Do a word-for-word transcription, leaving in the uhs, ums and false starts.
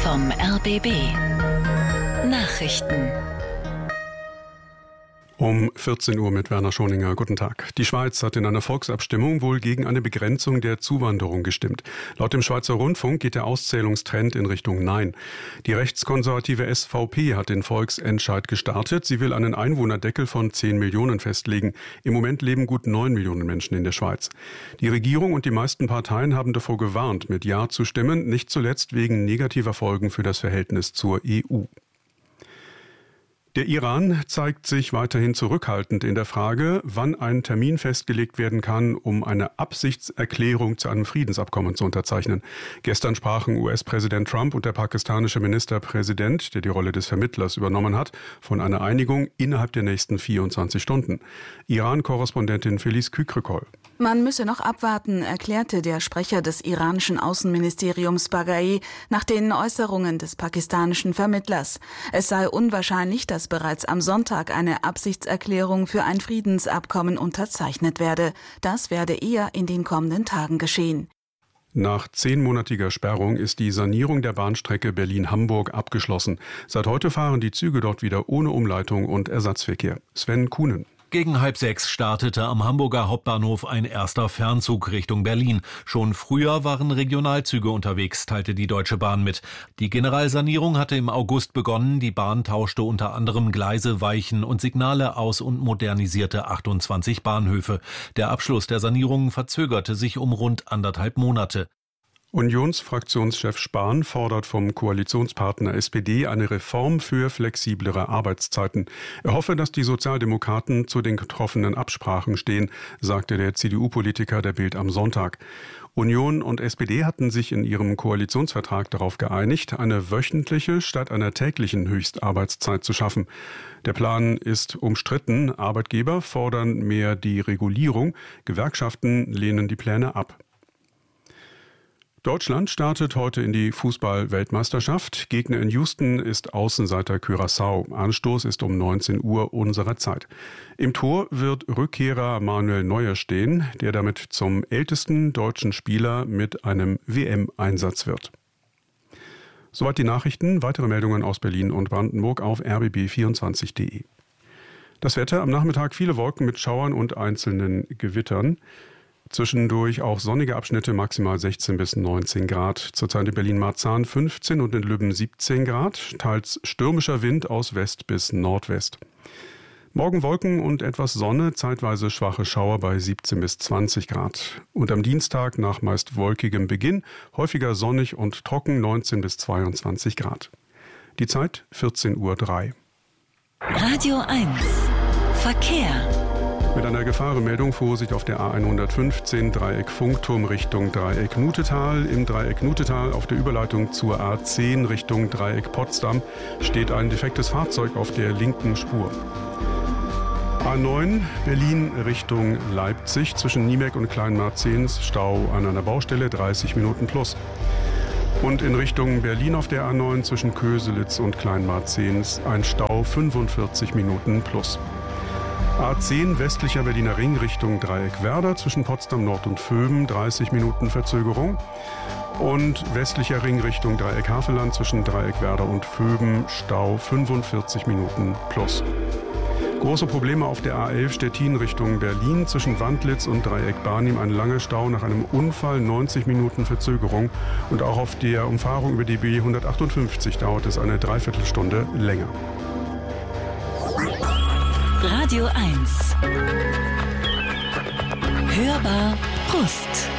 vom R B B. Nachrichten. Um vierzehn Uhr mit Werner Schoninger. Guten Tag. Die Schweiz hat in einer Volksabstimmung wohl gegen eine Begrenzung der Zuwanderung gestimmt. Laut dem Schweizer Rundfunk geht der Auszählungstrend in Richtung Nein. Die rechtskonservative S V P hat den Volksentscheid gestartet. Sie will einen Einwohnerdeckel von zehn Millionen festlegen. Im Moment leben gut neun Millionen Menschen in der Schweiz. Die Regierung und die meisten Parteien haben davor gewarnt, mit Ja zu stimmen, nicht zuletzt wegen negativer Folgen für das Verhältnis zur E U. Der Iran zeigt sich weiterhin zurückhaltend in der Frage, wann ein Termin festgelegt werden kann, um eine Absichtserklärung zu einem Friedensabkommen zu unterzeichnen. Gestern sprachen U S-Präsident Trump und der pakistanische Ministerpräsident, der die Rolle des Vermittlers übernommen hat, von einer Einigung innerhalb der nächsten vierundzwanzig Stunden. Iran-Korrespondentin Felice Kükrikol. Man müsse noch abwarten, erklärte der Sprecher des iranischen Außenministeriums Baghai nach den Äußerungen des pakistanischen Vermittlers. Es sei unwahrscheinlich, dass bereits am Sonntag eine Absichtserklärung für ein Friedensabkommen unterzeichnet werde. Das werde eher in den kommenden Tagen geschehen. Nach zehnmonatiger Sperrung ist die Sanierung der Bahnstrecke Berlin-Hamburg abgeschlossen. Seit heute fahren die Züge dort wieder ohne Umleitung und Ersatzverkehr. Sven Kuhnen. Gegen halb sechs startete am Hamburger Hauptbahnhof ein erster Fernzug Richtung Berlin. Schon früher waren Regionalzüge unterwegs, teilte die Deutsche Bahn mit. Die Generalsanierung hatte im August begonnen. Die Bahn tauschte unter anderem Gleise, Weichen und Signale aus und modernisierte achtundzwanzig Bahnhöfe. Der Abschluss der Sanierung verzögerte sich um rund anderthalb Monate. Unionsfraktionschef Spahn fordert vom Koalitionspartner S P D eine Reform für flexiblere Arbeitszeiten. Er hoffe, dass die Sozialdemokraten zu den getroffenen Absprachen stehen, sagte der C D U-Politiker der Bild am Sonntag. Union und S P D hatten sich in ihrem Koalitionsvertrag darauf geeinigt, eine wöchentliche statt einer täglichen Höchstarbeitszeit zu schaffen. Der Plan ist umstritten. Arbeitgeber fordern mehr Deregulierung. Gewerkschaften lehnen die Pläne ab. Deutschland startet heute in die Fußball-Weltmeisterschaft. Gegner in Houston ist Außenseiter Curaçao. Anstoß ist um neunzehn Uhr unserer Zeit. Im Tor wird Rückkehrer Manuel Neuer stehen, der damit zum ältesten deutschen Spieler mit einem W M-Einsatz wird. Soweit die Nachrichten. Weitere Meldungen aus Berlin und Brandenburg auf r b b vierundzwanzig punkt de. Das Wetter: am Nachmittag viele Wolken mit Schauern und einzelnen Gewittern. Zwischendurch auch sonnige Abschnitte, maximal sechzehn bis neunzehn Grad. Zurzeit in Berlin-Marzahn fünfzehn und in Lübben siebzehn Grad. Teils stürmischer Wind aus West bis Nordwest. Morgen Wolken und etwas Sonne, zeitweise schwache Schauer bei siebzehn bis zwanzig Grad. Und am Dienstag nach meist wolkigem Beginn häufiger sonnig und trocken, neunzehn bis zweiundzwanzig Grad. Die Zeit vierzehn Uhr drei. Radio eins Verkehr. Mit einer Gefahrenmeldung: Vorsicht auf der A hundertfünfzehn Dreieck Funkturm Richtung Dreieck Nutetal. Im Dreieck Nutetal auf der Überleitung zur A zehn Richtung Dreieck Potsdam steht ein defektes Fahrzeug auf der linken Spur. A neun Berlin Richtung Leipzig zwischen Niemek und Kleinmarzahns Stau an einer Baustelle, dreißig Minuten plus. Und in Richtung Berlin auf der A neun zwischen Köselitz und Kleinmarzahns ein Stau, fünfundvierzig Minuten plus. A zehn westlicher Berliner Ring Richtung Dreieck Werder zwischen Potsdam Nord und Vöben, dreißig Minuten Verzögerung. Und westlicher Ring Richtung Dreieck Havelland zwischen Dreieck Werder und Vöben, Stau, fünfundvierzig Minuten plus. Große Probleme auf der A elf Stettin Richtung Berlin zwischen Wandlitz und Dreieck Barnim, ein langer Stau nach einem Unfall, neunzig Minuten Verzögerung. Und auch auf der Umfahrung über die B hundertachtundfünfzig dauert es eine Dreiviertelstunde länger. Radio eins. Hörbar Brust.